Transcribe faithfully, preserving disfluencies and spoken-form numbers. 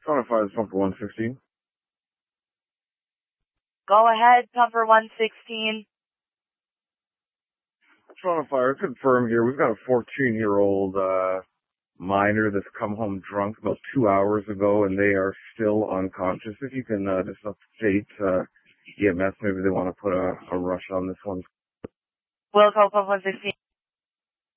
Toronto Fire, this one for one sixteen. Go ahead, Pumper one sixteen. Toronto Fire, confirm here. We've got a fourteen-year-old uh, minor that's come home drunk about two hours ago, and they are still unconscious. If you can uh, just update uh, E M S, maybe they want to put a, a rush on this one. Wilco, Pumper one sixteen.